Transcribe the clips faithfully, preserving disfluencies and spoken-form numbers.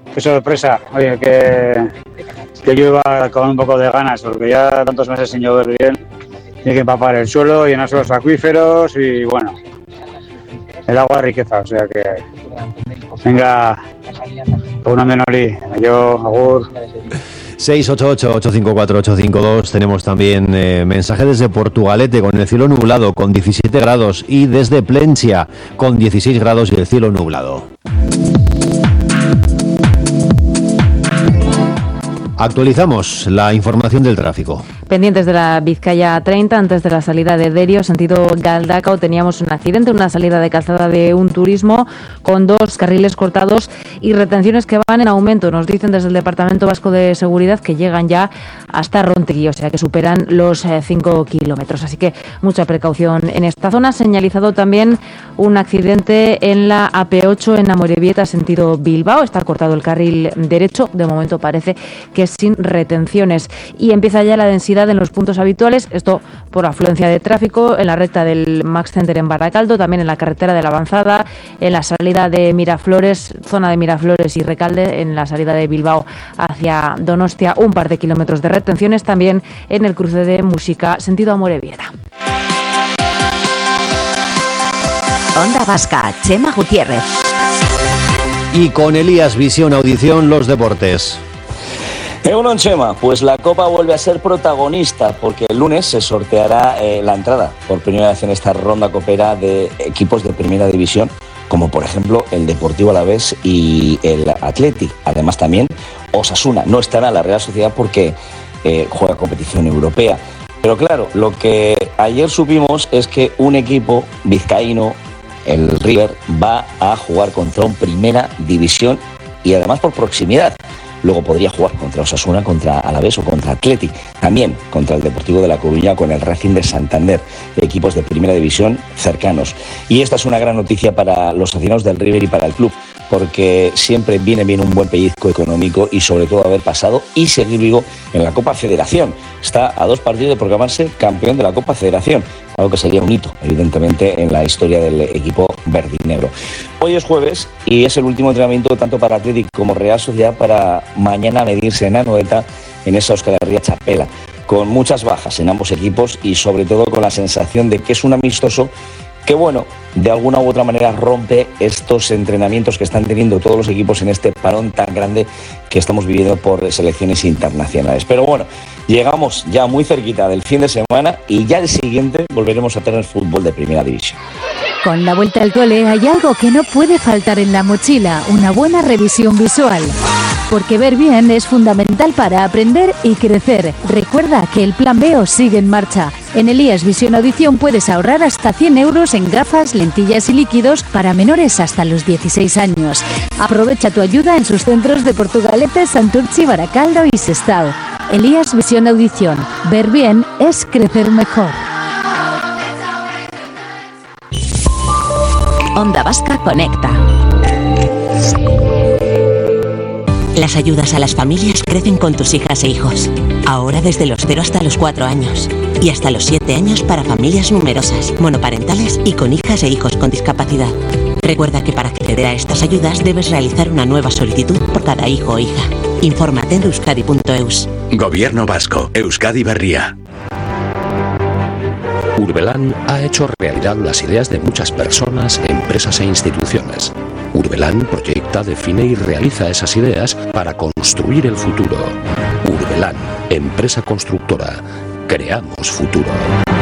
qué sorpresa. Oye, que, que llueva con un poco de ganas, porque ya tantos meses sin llover bien. Tiene que empapar el suelo, llenarse los acuíferos y bueno, el agua es riqueza, o sea que venga, una menolí, yo, agur. seis ocho ocho, ocho cinco cuatro, ocho cinco dos. Tenemos también eh, mensaje desde Portugalete con el cielo nublado con diecisiete grados y desde Plencia con dieciséis grados y el cielo nublado. Actualizamos la información del tráfico. Pendientes de la Vizcaya treinta, antes de la salida de Derio, sentido Galdacao, teníamos un accidente, una salida de calzada de un turismo con dos carriles cortados y retenciones que van en aumento. Nos dicen desde el Departamento Vasco de Seguridad que llegan ya hasta Rontegui, o sea que superan los cinco kilómetros. Así que mucha precaución en esta zona. Señalizado también un accidente en la A P ocho en Amorebieta, sentido Bilbao. Está cortado el carril derecho. De momento parece que sin retenciones. Y empieza ya la densidad en los puntos habituales, esto por afluencia de tráfico en la recta del Max Center en Baracaldo, también en la carretera de la Avanzada, en la salida de Miraflores, zona de Miraflores y Recalde, en la salida de Bilbao hacia Donostia, un par de kilómetros de retenciones, también en el cruce de Muxica, sentido Amorebieta. Onda Vasca, Chema Gutiérrez. Y con Elías Visión Audición, los deportes. Egunon Chema, pues la Copa vuelve a ser protagonista porque el lunes se sorteará eh, la entrada por primera vez en esta ronda copera de equipos de primera división, como por ejemplo el Deportivo Alavés y el Athletic. Además también Osasuna no estará en la Real Sociedad porque eh, juega competición europea. Pero claro, lo que ayer supimos es que un equipo vizcaíno, el River, va a jugar contra un primera división y además por proximidad. Luego podría jugar contra Osasuna, contra Alavés o contra Athletic. También contra el Deportivo de La Coruña, con el Racing de Santander. Equipos de primera división cercanos. Y esta es una gran noticia para los aficionados del River y para el club, porque siempre viene bien un buen pellizco económico y sobre todo haber pasado y seguir vivo en la Copa Federación. Está a dos partidos de proclamarse campeón de la Copa Federación, algo que sería un hito, evidentemente, en la historia del equipo verdinegro. Hoy es jueves y es el último entrenamiento tanto para Athletic como Real Sociedad para mañana medirse en Anoeta, en esa Euskal Herria Txapela, con muchas bajas en ambos equipos y sobre todo con la sensación de que es un amistoso que, bueno, de alguna u otra manera rompe estos entrenamientos que están teniendo todos los equipos en este parón tan grande que estamos viviendo por selecciones internacionales. Pero bueno, llegamos ya muy cerquita del fin de semana y ya el siguiente volveremos a tener fútbol de primera división. Con la vuelta al cole hay algo que no puede faltar en la mochila, una buena revisión visual. Porque ver bien es fundamental para aprender y crecer. Recuerda que el Plan B O sigue en marcha. En Elías Visión Audición puedes ahorrar hasta cien euros en gafas, lentillas y líquidos para menores hasta los dieciséis años. Aprovecha tu ayuda en sus centros de Portugalete, Santurtzi, Baracaldo y Sestao. Elías Visión Audición. Ver bien es crecer mejor. Onda Vasca Conecta. Las ayudas a las familias crecen con tus hijas e hijos. Ahora desde los cero hasta los cuatro años. Y hasta los siete años para familias numerosas, monoparentales y con hijas e hijos con discapacidad. Recuerda que para acceder a estas ayudas debes realizar una nueva solicitud por cada hijo o hija. Infórmate en euskadi punto eus. Gobierno Vasco, Euskadi Berria. Urbelán ha hecho realidad las ideas de muchas personas, empresas e instituciones. Urbelán proyecta, define y realiza esas ideas para construir el futuro. Urbelán, empresa constructora. Creamos futuro.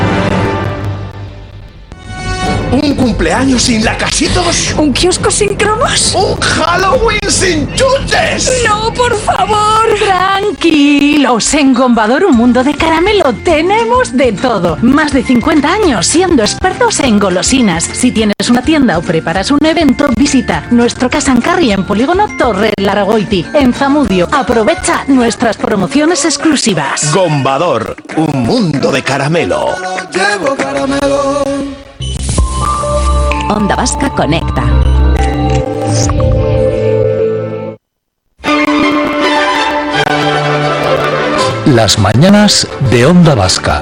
¿Un cumpleaños sin lacasitos? ¿Un kiosco sin cromos? ¡Un Halloween sin chutes! ¡No, por favor! Tranquilos, en Gombador, un mundo de caramelo, tenemos de todo. Más de cincuenta años siendo expertos en golosinas. Si tienes una tienda o preparas un evento, visita nuestro Cash and Carry en Polígono Torre Larragoiti, en Zamudio. Aprovecha nuestras promociones exclusivas. Gombador, un mundo de caramelo. Llevo caramelo. Onda Vasca Conecta. Las mañanas de Onda Vasca.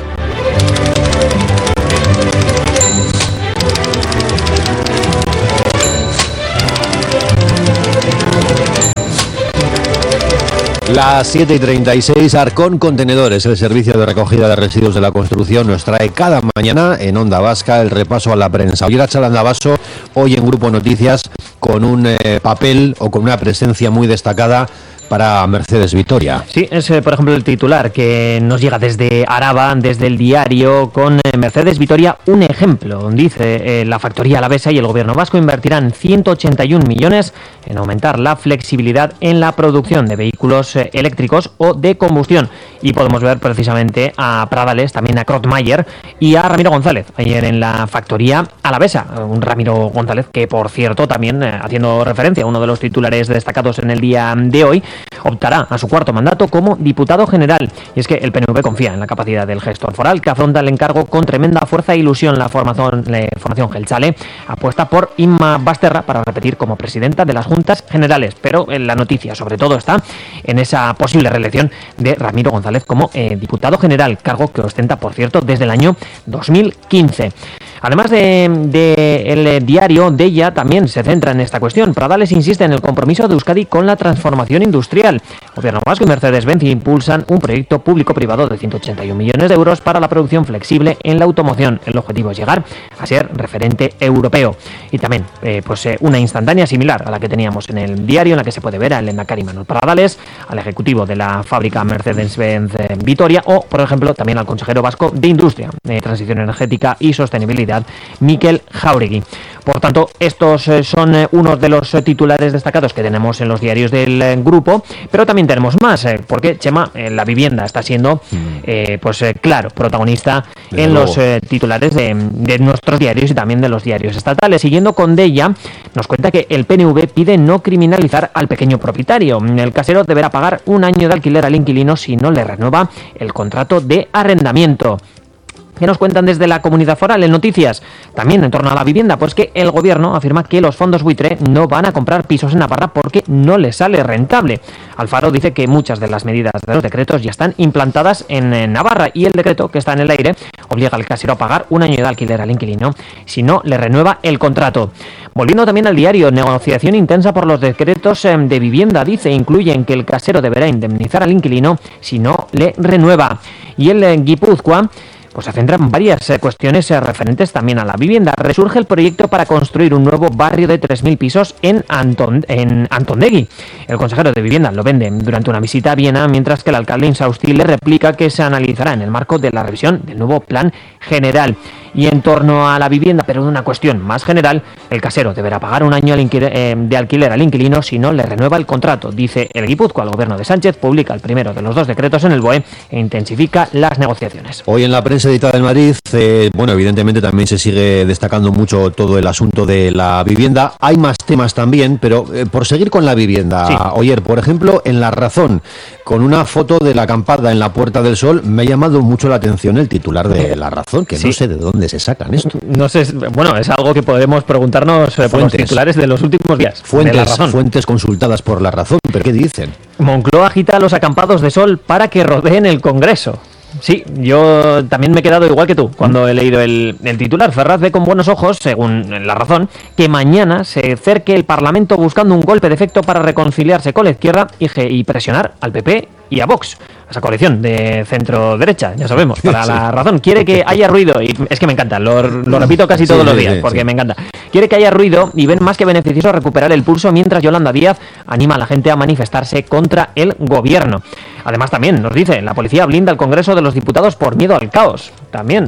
Las siete y treinta y seis, Arcón Contenedores, el servicio de recogida de residuos de la construcción, nos trae cada mañana en Onda Vasca el repaso a la prensa. Hoy era Chalandabaso, hoy en Grupo Noticias, con un eh, papel o con una presencia muy destacada para Mercedes Vitoria. Sí, es eh, por ejemplo el titular que nos llega desde Araba, desde el diario, con eh, Mercedes Vitoria, un ejemplo. Dice, eh, la factoría alavesa y el gobierno vasco invertirán ciento ochenta y un millones en aumentar la flexibilidad en la producción de vehículos eh, eléctricos o de combustión. Y podemos ver precisamente a Pradales, también a Krotmayer y a Ramiro González, ayer en la factoría alavesa. Un Ramiro González que, por cierto, también eh, haciendo referencia a uno de los titulares destacados en el día de hoy, optará a su cuarto mandato como diputado general. Y es que el P N V confía en la capacidad del gestor foral, que afronta el encargo con tremenda fuerza e ilusión. La formación, la formación Gelchale apuesta por Inma Basterra para repetir como presidenta de las Juntas Generales. Pero la noticia sobre todo está en esa posible reelección de Ramiro González como eh, diputado general, cargo que ostenta, por cierto, desde el año dos mil quince. Además de, de el diario, Deia también se centra en esta cuestión. Pradales insiste en el compromiso de Euskadi con la transformación industrial. Gobierno vasco y Mercedes-Benz impulsan un proyecto público-privado de ciento ochenta y un millones de euros para la producción flexible en la automoción. El objetivo es llegar a ser referente europeo. Y también eh, pues eh, una instantánea similar a la que teníamos en el diario, en la que se puede ver al Lehendakari Manuel Pradales, al ejecutivo de la fábrica Mercedes-Benz eh, Vitoria o, por ejemplo, también al consejero vasco de Industria, eh, Transición Energética y Sostenibilidad, Mikel Jauregui. Por tanto, estos eh, son eh, unos de los eh, titulares destacados que tenemos en los diarios del eh, grupo, pero también tenemos más, eh, porque, Chema, eh, la vivienda está siendo, eh, pues eh, claro, protagonista Desde en luego. los eh, titulares de, de nuestros diarios y también de los diarios estatales. Siguiendo con Deia, nos cuenta que el P N V pide no criminalizar al pequeño propietario. El casero deberá pagar un año de alquiler al inquilino si no le renueva el contrato de arrendamiento. ¿Qué nos cuentan desde la comunidad foral en noticias? También en torno a la vivienda, pues que el gobierno afirma que los fondos buitre no van a comprar pisos en Navarra porque no les sale rentable. Alfaro dice que muchas de las medidas de los decretos ya están implantadas en Navarra y el decreto que está en el aire obliga al casero a pagar un año de alquiler al inquilino si no le renueva el contrato. Volviendo también al diario, negociación intensa por los decretos de vivienda, dice, incluyen que el casero deberá indemnizar al inquilino si no le renueva. Y el Guipúzcoa pues se centran varias eh, cuestiones eh, referentes también a la vivienda. Resurge el proyecto para construir un nuevo barrio de tres mil pisos en, Anton, en Antondegui. El consejero de Vivienda lo vende durante una visita a Viena, mientras que el alcalde Insausti le replica que se analizará en el marco de la revisión del nuevo plan general. Y en torno a la vivienda, pero de una cuestión más general, el casero deberá pagar un año de alquiler al inquilino si no le renueva el contrato. Dice el Guipúzcoa, el gobierno de Sánchez publica el primero de los dos decretos en el B O E e intensifica las negociaciones. Hoy en la prensa editada en Madrid, eh, bueno, evidentemente también se sigue destacando mucho todo el asunto de la vivienda. Hay más temas también, pero eh, por seguir con la vivienda, sí. Oyer, por ejemplo, en La Razón, con una foto de la acampada en la Puerta del Sol, me ha llamado mucho la atención el titular de La Razón, que sí. No sé de dónde se sacan esto. No sé, bueno, es algo que podemos preguntarnos eh, por los titulares de los últimos días. Fuentes, de La Razón. Fuentes consultadas por La Razón, ¿pero qué dicen? Moncloa agita a los acampados de sol para que rodeen el Congreso. Sí, yo también me he quedado igual que tú cuando he leído el, el titular. Ferraz ve con buenos ojos, según La Razón, que mañana se cerque el Parlamento buscando un golpe de efecto para reconciliarse con la izquierda y, y presionar al P P y a Vox. Esa coalición de centro-derecha, ya sabemos, para sí. La Razón. Quiere que haya ruido, y es que me encanta, lo, lo repito casi todos sí, los días, sí, porque sí. me encanta. Quiere que haya ruido y ven más que beneficioso recuperar el pulso mientras Yolanda Díaz anima a la gente a manifestarse contra el gobierno. Además también nos dice, la policía blinda al Congreso de los Diputados por miedo al caos. También.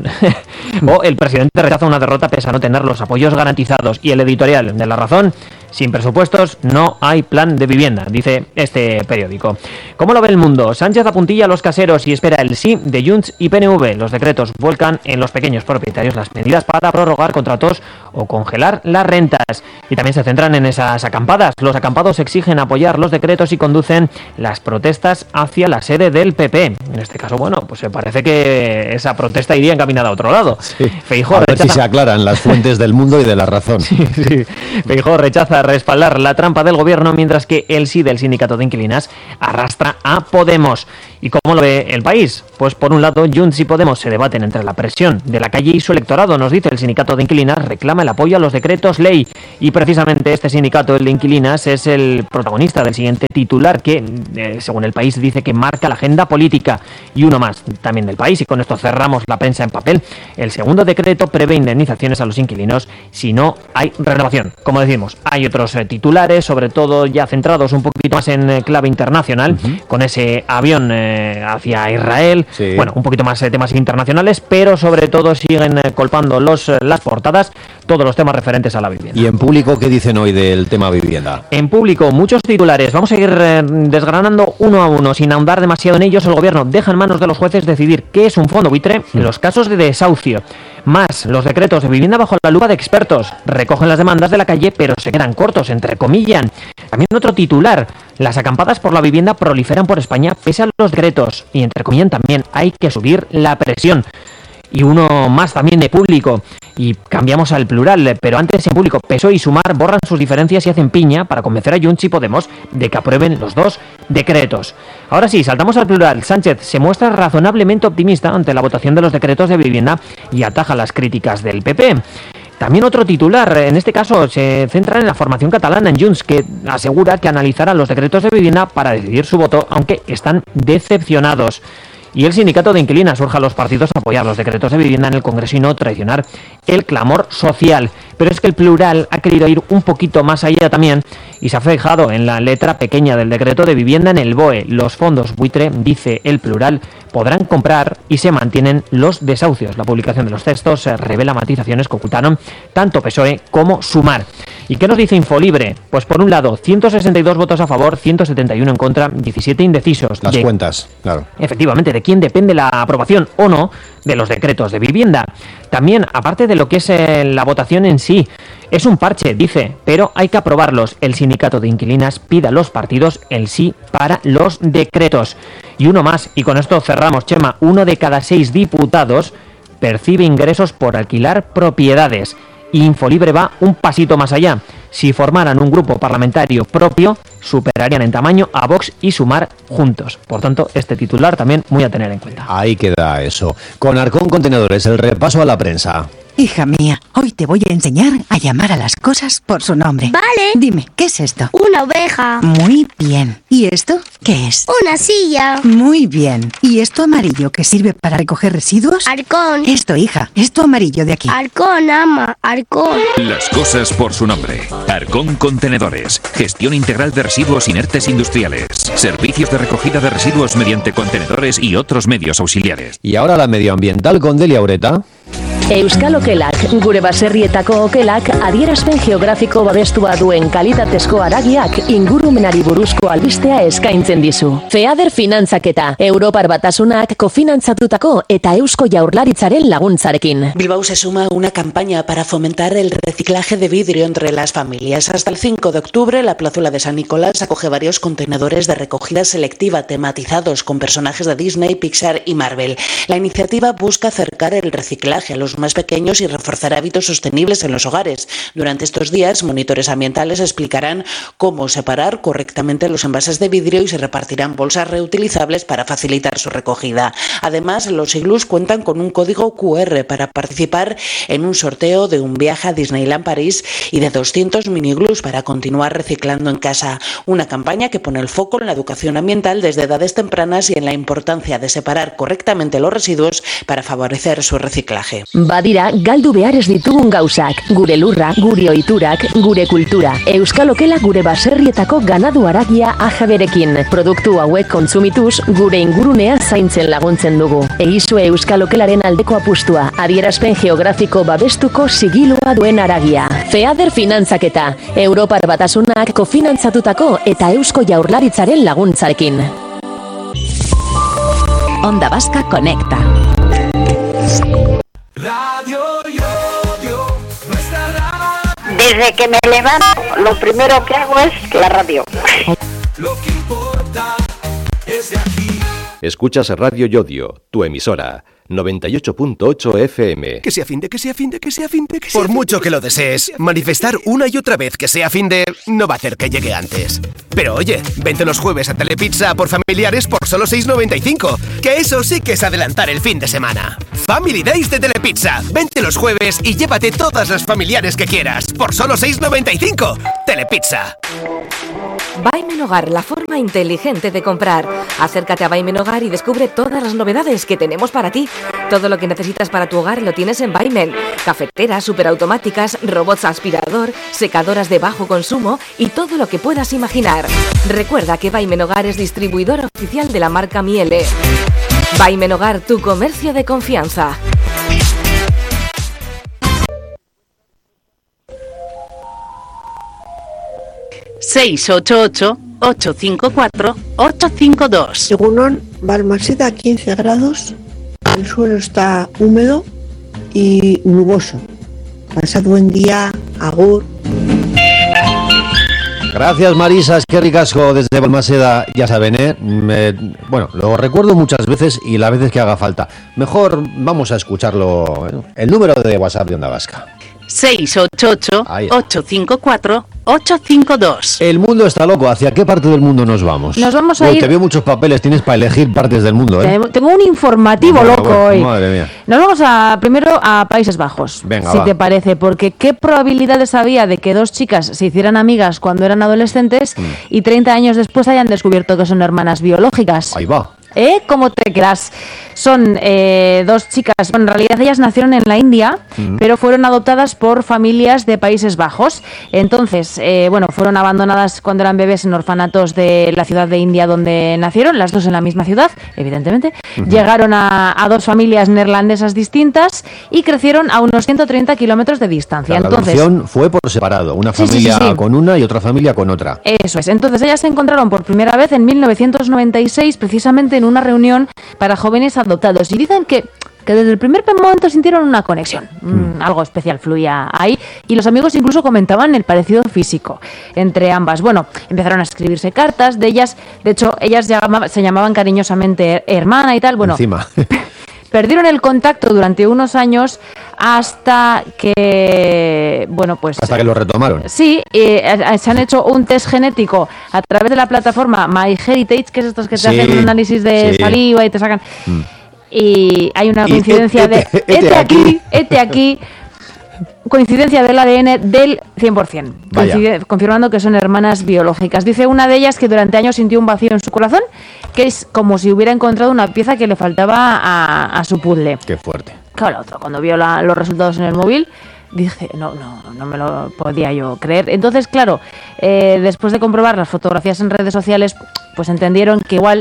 O el presidente rechaza una derrota pese a no tener los apoyos garantizados. Y el editorial de La Razón, sin presupuestos no hay plan de vivienda, dice este periódico. ¿Cómo lo ve el mundo? Sánchez apuntilla a los caseros y espera el sí de Junts y P N V. Los decretos vuelcan en los pequeños propietarios las medidas para prorrogar contratos o congelar las rentas. Y también se centran en esas acampadas. Los acampados exigen apoyar los decretos y conducen las protestas hacia la sede del P P. En este caso, bueno, pues se parece que esa protesta iría encaminada a otro lado. Sí. Feijóo a ver rechaza... si se aclaran las fuentes del mundo y de La Razón. Sí, sí. Feijóo rechaza respaldar la trampa del gobierno, mientras que el sí del sindicato de inquilinas arrastra a Podemos. ¿Y cómo lo ve el país? Pues por un lado, Junts y Podemos se debaten entre la presión de la calle y su electorado. Nos dice el sindicato de inquilinas reclama el apoyo a los decretos ley, y precisamente este sindicato, el de inquilinas, es el protagonista del siguiente titular que, eh, según el país, dice que marca la agenda política. Y uno más también del país, y con esto cerramos la prensa en papel. El segundo decreto prevé indemnizaciones a los inquilinos si no hay renovación. Como decimos, hay otros eh, titulares, sobre todo ya centrados un poquito más en eh, clave internacional, uh-huh. con ese avión eh, hacia Israel, sí. Bueno, un poquito más eh, temas internacionales, pero sobre todo siguen eh, colpando los, eh, las portadas todos los temas referentes a la vivienda. ¿Y en público qué dicen hoy del tema vivienda? En público, muchos titulares. Vamos a ir eh, desgranando uno a uno, sin ahondar demasiado en ellos. El gobierno deja en manos de los jueces decidir qué es un fondo buitre en los casos de desahucio. Más, los decretos de vivienda bajo la lupa de expertos. Recogen las demandas de la calle, pero se quedan cortos, entrecomillan. También otro titular. Las acampadas por la vivienda proliferan por España pese a los decretos. Y entrecomillan también, hay que subir la presión. Y uno más también de público, y cambiamos al plural, pero antes en público, P S O E y Sumar borran sus diferencias y hacen piña para convencer a Junts y Podemos de que aprueben los dos decretos. Ahora sí, saltamos al plural. Sánchez se muestra razonablemente optimista ante la votación de los decretos de vivienda y ataja las críticas del P P. También otro titular, en este caso se centra en la formación catalana, en Junts, que asegura que analizará los decretos de vivienda para decidir su voto, aunque están decepcionados. Y el sindicato de inquilinas urge a los partidos a apoyar los decretos de vivienda en el Congreso y no traicionar el clamor social. Pero es que el plural ha querido ir un poquito más allá también y se ha fijado en la letra pequeña del decreto de vivienda en el B O E. Los fondos buitre, dice el plural, podrán comprar y se mantienen los desahucios. La publicación de los textos revela matizaciones que ocultaron tanto P S O E como Sumar. ¿Y qué nos dice Infolibre? Pues por un lado, ciento sesenta y dos votos a favor, ciento setenta y uno en contra, diecisiete indecisos. Las de, cuentas, claro. Efectivamente, de quién depende la aprobación o no de los decretos de vivienda. También, aparte de lo que es eh, la votación en sí, es un parche, dice, pero hay que aprobarlos. El sindicato de inquilinas pide a los partidos el sí para los decretos. Y uno más, y con esto cerramos, Chema, uno de cada seis diputados percibe ingresos por alquilar propiedades. Infolibre va un pasito más allá. Si formaran un grupo parlamentario propio, superarían en tamaño a Vox y Sumar juntos. Por tanto, este titular también muy a tener en cuenta. Ahí queda eso. Con Arcón Contenedores, el repaso a la prensa. Hija mía, hoy te voy a enseñar a llamar a las cosas por su nombre. Vale. Dime, ¿qué es esto? Una oveja. Muy bien. ¿Y esto qué es? Una silla. Muy bien. ¿Y esto amarillo que sirve para recoger residuos? Arcón. Esto, hija, esto amarillo de aquí. Arcón, ama, Arcón. Las cosas por su nombre. Arcón Contenedores. Gestión integral de residuos inertes industriales. Servicios de recogida de residuos mediante contenedores y otros medios auxiliares. Y ahora la medioambiental con Delia Ureta. Euskal Okelak, gure baserrietako okelak adierazpen geografiko babestua duen kalitatezko haragiak ingurumenari buruzko albistea eskaintzen dizu. FEADER finantzaketa, Europar Batasunak kofinantzatutako eta Eusko Jaurlaritzaren laguntzarekin. Bilbao se suma a una campaña para fomentar el reciclaje de vidrio entre las familias. Hasta el cinco de octubre, la plazuela de San Nicolás acoge varios contenedores de recogida selectiva tematizados con personajes de Disney, Pixar y Marvel. La iniciativa busca acercar el reciclaje a los más pequeños y reforzar hábitos sostenibles en los hogares. Durante estos días, monitores ambientales explicarán cómo separar correctamente los envases de vidrio y se repartirán bolsas reutilizables para facilitar su recogida. Además, los iglús cuentan con un código cu erre para participar en un sorteo de un viaje a Disneyland París y de doscientos mini iglús para continuar reciclando en casa. Una campaña que pone el foco en la educación ambiental desde edades tempranas y en la importancia de separar correctamente los residuos para favorecer su reciclaje. Badira, galdu behar ez ditugun gauzak, gure lurra, gure ohiturak, gure kultura. Euskal Okela gure baserrietako ganadu haragia ajaberekin. Produktu hauek kontsumituz, gure ingurunea zaintzen laguntzen dugu. Egizue Euskal Okelaren aldeko apustua, adierazpen geografiko babestuko sigilua duen haragia. FEADER finantzaketa, Europar Batasunak kofinantzatutako eta Eusko Jaurlaritzaren laguntzarekin. Onda Vasca Conecta. Radio Yodio, nuestra radio. Desde que me levanto, lo primero que hago es la radio. Lo que importa es de aquí. Escuchas Radio Yodio, tu emisora, noventa y ocho punto ocho F M. Que sea fin de, que sea fin de, que sea fin de, que sea Por mucho que lo desees, manifestar una y otra vez que sea fin de no va a hacer que llegue antes. Pero oye, vente los jueves a Telepizza por familiares por solo seis noventa y cinco, que eso sí que es adelantar el fin de semana. Family Days de Telepizza. Vente los jueves y llévate todas las familiares que quieras por solo seis noventa y cinco. Telepizza. Baimen Hogar, la forma inteligente de comprar. Acércate a Baimen Hogar y descubre todas las novedades que tenemos para ti. Todo lo que necesitas para tu hogar lo tienes en Baimen. Cafeteras superautomáticas, robots aspirador, secadoras de bajo consumo y todo lo que puedas imaginar. Recuerda que Baimen Hogar es distribuidor oficial de la marca Miele. Baimen Hogar, tu comercio de confianza. seis ocho ocho, ocho cinco cuatro, ocho cinco dos. Egunon, Balmaseda, quince grados, el suelo está húmedo y nuboso. Pasad buen día, agur. Gracias, Marisa, es que ricasco desde Balmaseda, ya saben, ¿eh? Me, bueno, lo recuerdo muchas veces y las veces que haga falta. Mejor vamos a escucharlo, ¿eh? El número de WhatsApp de Onda Vasca. seis ocho ocho, ocho cinco cuatro, ocho cinco dos. El mundo está loco. ¿Hacia qué parte del mundo nos vamos? Nos vamos a Uy, ir... Te veo muchos papeles, tienes para elegir partes del mundo, ¿eh? Tengo un informativo bueno, loco bueno, hoy. Madre mía. Nos vamos a primero a Países Bajos, Venga, si va. te parece, porque ¿qué probabilidades había de que dos chicas se hicieran amigas cuando eran adolescentes mm. y treinta años después hayan descubierto que son hermanas biológicas? Ahí va. ¿Eh? ¿Cómo te quedas? Son eh, dos chicas, bueno, en realidad ellas nacieron en la India, mm. pero fueron adoptadas por familias de Países Bajos. Entonces, eh, bueno, fueron abandonadas cuando eran bebés en orfanatos de la ciudad de India donde nacieron, las dos en la misma ciudad, evidentemente. Uh-huh. Llegaron a, a dos familias neerlandesas distintas y crecieron a unos ciento treinta kilómetros de distancia. La Entonces, adopción fue por separado, una familia sí, sí, sí, sí. con una y otra familia con otra. Eso es. Entonces ellas se encontraron por primera vez en mil novecientos noventa y seis, precisamente en una reunión para jóvenes adoptados. Y dicen que, que desde el primer momento sintieron una conexión. Mm. Algo especial fluía ahí. Y los amigos incluso comentaban el parecido físico entre ambas. Bueno, empezaron a escribirse cartas de ellas. De hecho, ellas llama, se llamaban cariñosamente hermana y tal. Bueno, encima. Perdieron el contacto durante unos años hasta que, bueno, pues... Hasta que lo retomaron. Sí, eh, se han hecho un test genético a través de la plataforma MyHeritage, que es estos que te sí, hacen un análisis de sí. saliva y te sacan... Mm. Y hay una coincidencia y, de... Este, este aquí, este aquí... Coincidencia del A D N del cien por ciento, Coincide, confirmando que son hermanas biológicas. Dice una de ellas que durante años sintió un vacío en su corazón, que es como si hubiera encontrado una pieza que le faltaba a, a su puzzle. Qué fuerte. Claro, la otra, cuando vio la, los resultados en el móvil, dije, no, no, no me lo podía yo creer. Entonces, claro, eh, después de comprobar las fotografías en redes sociales, pues entendieron que igual...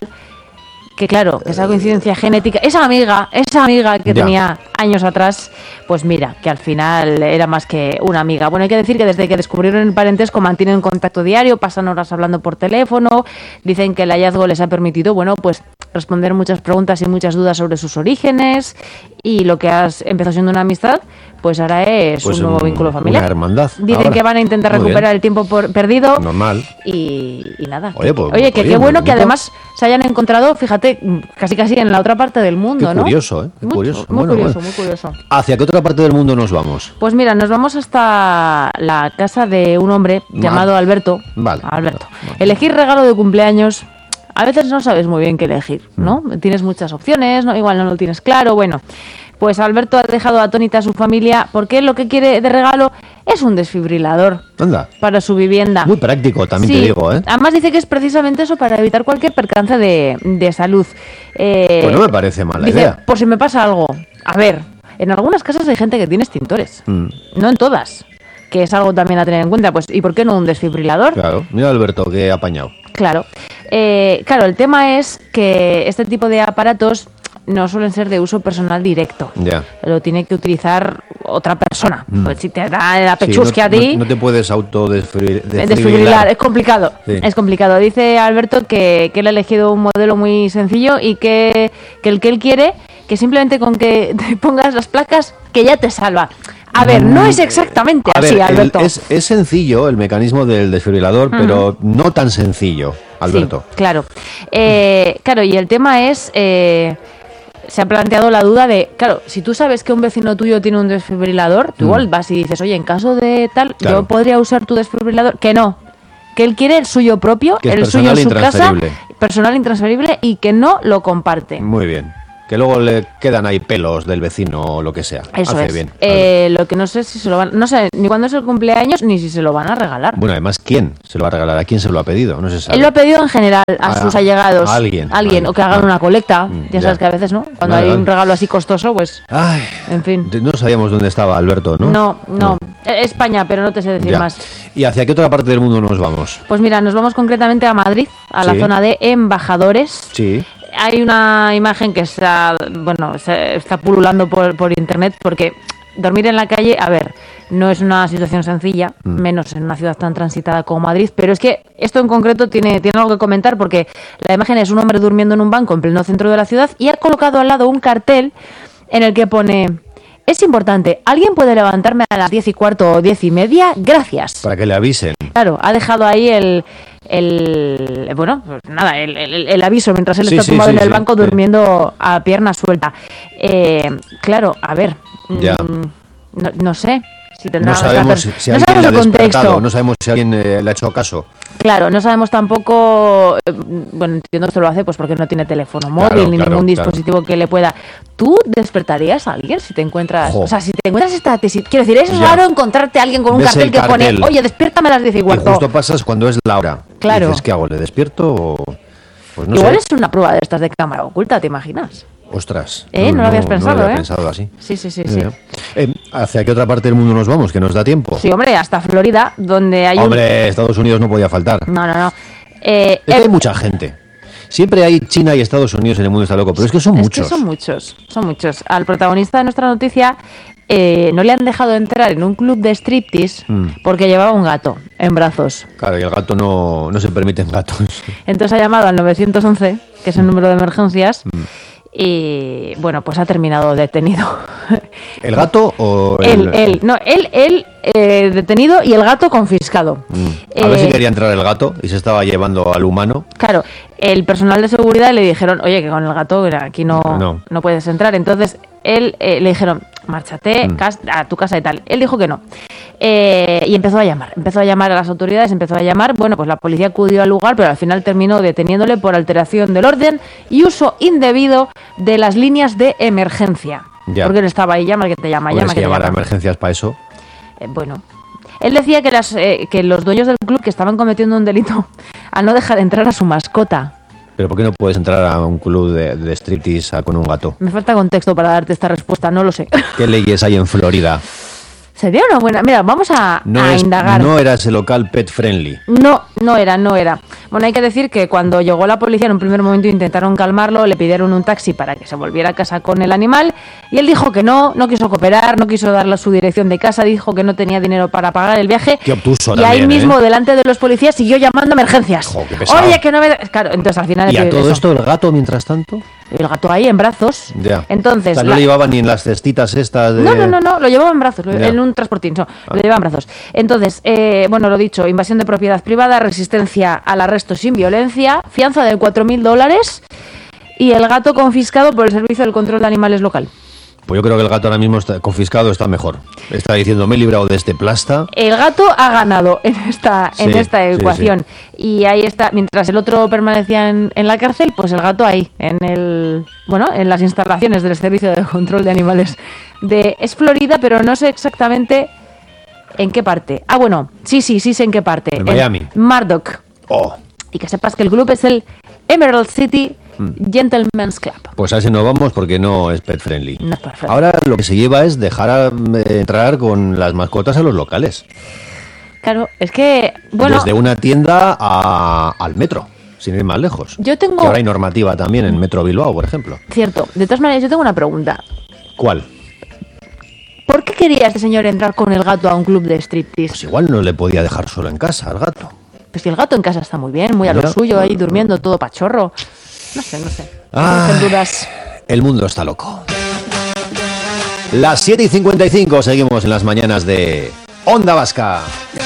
que claro, esa coincidencia genética, esa amiga, esa amiga que ya. tenía años atrás, pues mira, que al final era más que una amiga. Bueno, hay que decir que desde que descubrieron el parentesco mantienen contacto diario, pasan horas hablando por teléfono, dicen que el hallazgo les ha permitido, bueno, pues responder muchas preguntas y muchas dudas sobre sus orígenes, y lo que has empezado siendo una amistad, pues ahora es pues un nuevo un, vínculo familiar. Una hermandad. Dicen ahora. que van a intentar Muy recuperar bien. el tiempo por, perdido. Normal. Y, y nada. Oye, pues, Oye que oye, qué bueno bonito. que además se hayan encontrado, fíjate, casi casi en la otra parte del mundo, qué ¿no? Curioso, ¿eh? Qué muy, curioso, muy bueno, curioso, bueno. muy curioso. ¿Hacia qué otra parte del mundo nos vamos? Pues mira, nos vamos hasta la casa de un hombre Mal. llamado Alberto. Vale. Alberto. Vale. Elegir regalo de cumpleaños. A veces no sabes muy bien qué elegir, ¿no? Mm. Tienes muchas opciones, ¿no? Igual no lo tienes claro, bueno. Pues Alberto ha dejado atónita a su familia porque lo que quiere de regalo es un desfibrilador. Anda. Para su vivienda. Muy práctico, también sí, te digo, ¿eh? Además dice que es precisamente eso, para evitar cualquier percance de, de salud. Eh, pues no me parece mala dice, idea. Por si me pasa algo. A ver, en algunas casas hay gente que tiene extintores. Mm. No en todas. Que es algo también a tener en cuenta. Pues, ¿y por qué no un desfibrilador? Claro, mira Alberto, que apañado. Claro. Eh, claro, el tema es que este tipo de aparatos no suelen ser de uso personal directo. Ya. Lo tiene que utilizar otra persona. Mm. Pues si te da la pechusque sí, no, a ti... No, no te puedes autodesfibrilar. Desfibrilar, es complicado. Sí. Es complicado. Dice Alberto que, que él ha elegido un modelo muy sencillo y que, que el que él quiere, que simplemente con que te pongas las placas, que ya te salva. A ver, no es exactamente a así, ver, Alberto. El, es, es sencillo el mecanismo del desfibrilador, uh-huh. pero no tan sencillo, Alberto. Sí, claro. Eh, claro, y el tema es... Eh, se ha planteado la duda de, claro, si tú sabes que un vecino tuyo tiene un desfibrilador, tú mm. igual vas y dices, oye, en caso de tal, claro. yo podría usar tu desfibrilador. Que no, que él quiere el suyo propio, que el suyo en su casa, personal intransferible, y que no lo comparte. Muy bien. Que luego le quedan ahí pelos del vecino o lo que sea. Eso Hace es. bien. Eh, lo que no sé si se lo van, no sé ni cuándo es el cumpleaños ni si se lo van a regalar. Bueno, además, ¿quién se lo va a regalar? ¿A quién se lo ha pedido? No se sabe. Él lo ha pedido en general a, a sus allegados. A alguien. A alguien, a o que hagan una colecta. Mm, ya sabes ya. que a veces, ¿no? Cuando vale, hay vale. un regalo así costoso, pues... Ay, en fin. No sabíamos dónde estaba Alberto, ¿no? No, no. no. España, pero no te sé decir ya. más. ¿Y hacia qué otra parte del mundo nos vamos? Pues mira, nos vamos concretamente a Madrid, a sí. la zona de embajadores. Sí. Hay una imagen que está, bueno, está pululando por, por internet, porque dormir en la calle, a ver, no es una situación sencilla, mm. menos en una ciudad tan transitada como Madrid, pero es que esto en concreto tiene, tiene algo que comentar, porque la imagen es un hombre durmiendo en un banco en pleno centro de la ciudad y ha colocado al lado un cartel en el que pone: es importante, ¿alguien puede levantarme a las diez y cuarto o diez y media? Gracias. Para que le avisen. Claro, ha dejado ahí el... el bueno, pues nada, el, el, el aviso mientras él sí, está sí, tumbado sí, en el sí, banco sí. durmiendo a pierna suelta. Eh, claro, a ver, ya. mmm, no, no sé si tendrá no sabemos si, si no alguien sabemos le ha el contexto. No sabemos si alguien eh, le ha hecho caso. Claro, no sabemos tampoco, eh, bueno, entiendo que esto lo hace pues porque no tiene teléfono móvil claro, ni claro, ningún claro. dispositivo que le pueda. ¿Tú despertarías a alguien si te encuentras, Jo. o sea, si te encuentras esta tesis? Quiero decir, es ya. raro encontrarte a alguien con un ¿Ves cartel el que cartel? pone, oye, despiértame a las diez y cuarto. Y justo pasas cuando es la hora. Claro. Y dices, ¿qué hago? ¿Le despierto o...? Pues no Igual sé. es una prueba de estas de cámara oculta, ¿te imaginas? Ostras. ¿Eh? No, no lo habías pensado, no lo había ¿eh? pensado así. Sí, sí, sí, sí. Eh, ¿Hacia qué otra parte del mundo nos vamos? Que nos da tiempo. Sí, hombre, hasta Florida, donde hay Hombre, un... Estados Unidos no podía faltar. No, no, no. Eh, es que eh... hay mucha gente. Siempre hay China y Estados Unidos en el mundo, está loco, pero es que son es muchos. Que son muchos, son muchos. Al protagonista de nuestra noticia eh, no le han dejado entrar en un club de striptease mm. porque llevaba un gato en brazos. Claro, y el gato no, no se permiten gatos. Entonces ha llamado al nueve once, que es el número de emergencias, mm. y bueno, pues ha terminado detenido. ¿El gato o el...? Él, él, no, él, él eh, detenido y el gato confiscado. Mm. A eh, ver si quería entrar el gato y se estaba llevando al humano. Claro, el personal de seguridad le dijeron, oye, que con el gato aquí no, no. no puedes entrar. Entonces él eh, le dijeron, márchate mm. a tu casa y tal. Él dijo que no. Eh, y empezó a llamar, empezó a llamar a las autoridades, empezó a llamar. Bueno, pues la policía acudió al lugar, pero al final terminó deteniéndole por alteración del orden y uso indebido de las líneas de emergencia. Ya. Porque él estaba ahí, llama que te llama, llama que te llamar llama. a emergencias para eso. Eh, bueno, él decía que, las, eh, que los dueños del club que estaban cometiendo un delito al no dejar entrar a su mascota. ¿Pero por qué no puedes entrar a un club de, de striptease con un gato? Me falta contexto para darte esta respuesta, no lo sé. ¿Qué leyes hay en Florida? Sería una buena... Mira, vamos a, no a es, indagar. No era ese local pet friendly. No, no era, no era. Bueno, hay que decir que cuando llegó la policía en un primer momento intentaron calmarlo, le pidieron un taxi para que se volviera a casa con el animal y él dijo que no, no quiso cooperar, no quiso darle su dirección de casa, dijo que no tenía dinero para pagar el viaje. Qué obtuso y también, ahí mismo, ¿eh? delante de los policías, siguió llamando a emergencias. Jo, qué pesado. Oye, que no me... Claro, entonces al final... ¿Y a todo eso. esto el gato mientras tanto? El gato ahí en brazos. Ya. Entonces, o sea, no la... le llevaba ni en las cestitas estas de... No, no, no, no, lo llevaba en brazos, lo... Ya. en un transportín, no, ah. lo llevaba en brazos. Entonces, eh, bueno, lo dicho, invasión de propiedad privada, resistencia al arresto sin violencia, fianza de cuatro mil dólares y el gato confiscado por el Servicio del Control de Animales local. Pues yo creo que el gato ahora mismo está confiscado, está mejor. Está diciendo, me he librado de este plasta. El gato ha ganado en esta, sí, en esta ecuación. Sí, sí. Y ahí está, mientras el otro permanecía en, en la cárcel, pues el gato ahí, en el bueno, en las instalaciones del Servicio de Control de Animales de es Florida, pero no sé exactamente en qué parte. Ah, bueno, sí, sí, sí sé en qué parte. En Miami. En Murdoch. Oh. Y que sepas que el club es el Emerald City Gentleman's Club. Pues a ese no vamos porque no es pet friendly. No es perfecto. Ahora lo que se lleva es dejar a, eh, entrar con las mascotas a los locales. Claro, es que, bueno... Desde una tienda a, al metro, sin ir más lejos. Yo tengo... Que ahora hay normativa también en Metro Bilbao, por ejemplo. Cierto. De todas maneras, yo tengo una pregunta. ¿Cuál? ¿Por qué quería este señor entrar con el gato a un club de striptease? Pues igual no le podía dejar solo en casa al gato. Pues si el gato en casa está muy bien, muy a lo Ya. suyo, ahí durmiendo todo pachorro. No sé, no sé. Ah, Sin dudas. El mundo está loco. Las siete y cincuenta y cinco seguimos en las mañanas de Onda Vasca.